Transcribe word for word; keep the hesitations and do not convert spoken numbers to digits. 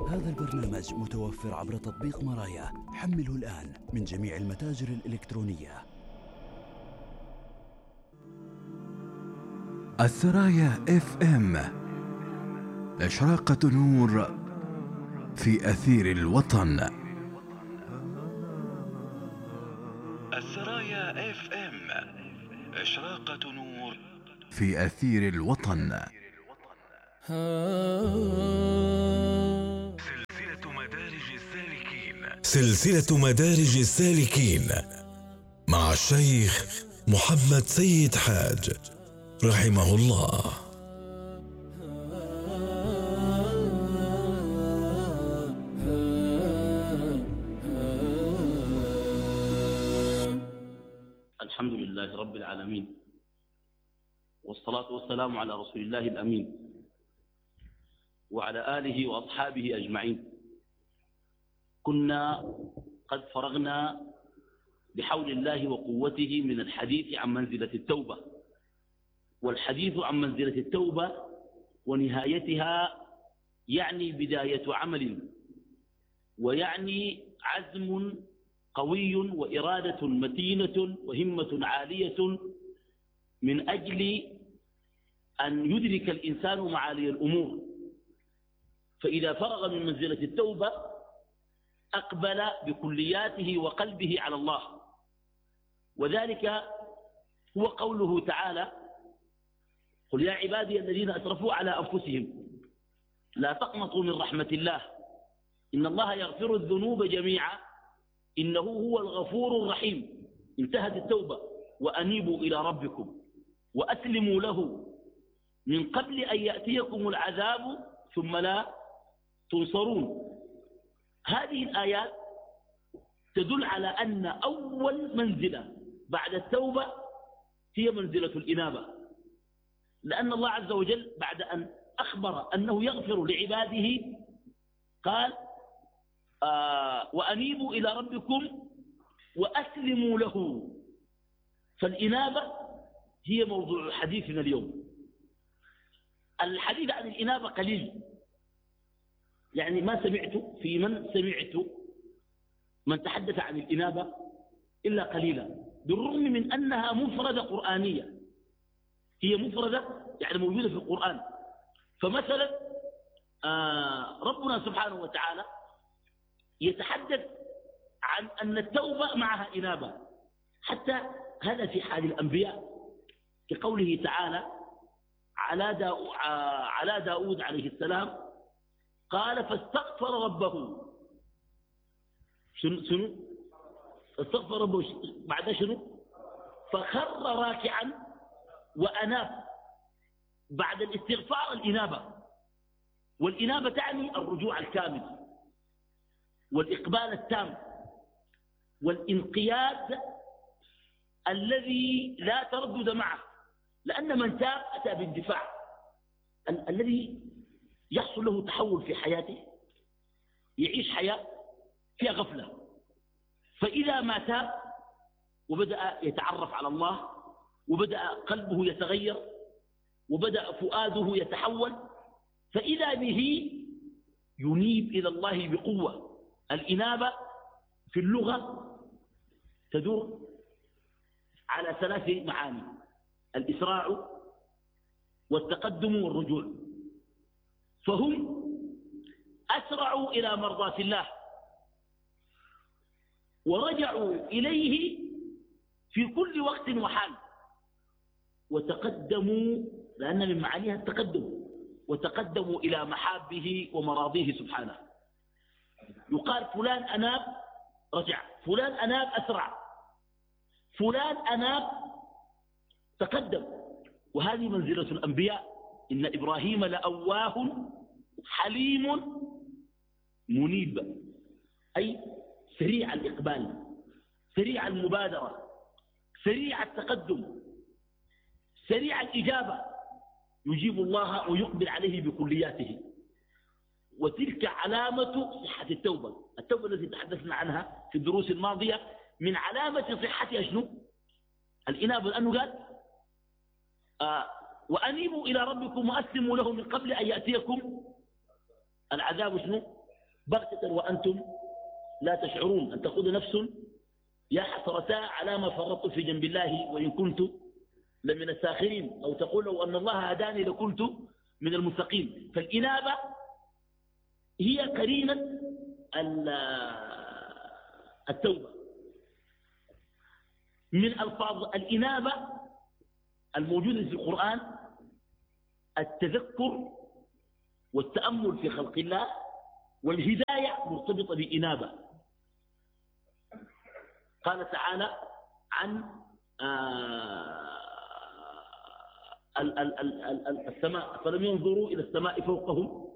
هذا البرنامج متوفر عبر تطبيق مرايا، حمله الآن من جميع المتاجر الإلكترونية. السرايا اف ام، إشراقة نور في أثير الوطن. السرايا اف ام، إشراقة نور في أثير الوطن. سلسلة مدارج السالكين سلسلة مدارج السالكين مع الشيخ محمد سيد حاج رحمه الله. الحمد لله رب العالمين، والصلاة والسلام على رسول الله الأمين وعلى آله وأصحابه أجمعين. كنا قد فرغنا بحول الله وقوته من الحديث عن منزلة التوبة، والحديث عن منزلة التوبة ونهايتها يعني بداية عمل، ويعني عزم قوي وإرادة متينة وهمة عالية من أجل أن يدرك الإنسان معالي الأمور. فإذا فرغ من منزلة التوبة أقبل بكلياته وقلبه على الله، وذلك هو قوله تعالى: قل يا عبادي الذين أسرفوا على أنفسهم لا تقنطوا من رحمة الله إن الله يغفر الذنوب جميعا إنه هو الغفور الرحيم. انتهت التوبة: وأنيبوا إلى ربكم وأسلموا له من قبل أن يأتيكم العذاب ثم لا تنصرون. هذه الآيات تدل على أن أول منزلة بعد التوبة هي منزلة الإنابة، لأن الله عز وجل بعد أن أخبر أنه يغفر لعباده قال: آه وأنيبوا إلى ربكم وأسلموا له. فالإنابة هي موضوع حديثنا اليوم. الحديث عن الإنابة قليل، يعني ما سمعت في من سمعت من تحدث عن الإنابة إلا قليلا، بالرغم من أنها مفردة قرآنية، هي مفردة يعني موجودة في القرآن. فمثلا آه ربنا سبحانه وتعالى يتحدث عن أن التوبة معها إنابة، حتى هذا في حال الأنبياء كقوله تعالى على, داو على داود عليه السلام قال: فاستغفر ربه. شنو شنو استغفر ربه بعد شنو؟ فخر راكعا وأناب. بعد الاستغفار الإنابة، والإنابة تعني الرجوع الكامل والإقبال التام والانقياد الذي لا تردد معه، لأن من تاب أتى باندفاع. ال الذي يحصل له تحول في حياته يعيش حياة فيها غفلة، فإذا ما تاب وبدأ يتعرف على الله وبدأ قلبه يتغير وبدأ فؤاده يتحول، فإذا به ينيب إلى الله بقوة. الإنابة في اللغة تدور على ثلاث معاني: الإسراع والتقدم والرجوع. فهم أسرعوا إلى مرضاة الله ورجعوا إليه في كل وقت وحال، وتقدموا لأن من معانيها التقدم، وتقدموا إلى محابه ومراضيه سبحانه. يقال فلان أناب رجع، فلان أناب أسرع، فلان أناب تقدم. وهذه منزلة الأنبياء: إن إبراهيم لأواه حليم منيب، أي سريع الإقبال، سريع المبادرة، سريع التقدم، سريع الإجابة، يجيب الله ويقبل عليه بكلياته. وتلك علامة صحة التوبة. التوبة التي تحدثنا عنها في الدروس الماضية من علامة صحتها شنو؟ الإنابة، لأنه قال آه وأنيبوا إلى ربكم وأسلموا له من قبل أن يأتيكم العذاب شنو؟ بغتة وأنتم لا تشعرون، أن تقول نفس يا حسرتا على ما فرطت في جنب الله وإن كنت لمن الساخرين، أو تقول لو أن الله هداني لكنت من المتقين. فالإنابة هي قرينة التوبة. من ألفاظ الإنابة الموجودة في القرآن التذكر والتأمل في خلق الله، والهداية مرتبطة بإنابة. قال تعالى عن السماء فلم ينظروا إلى السماء فوقهم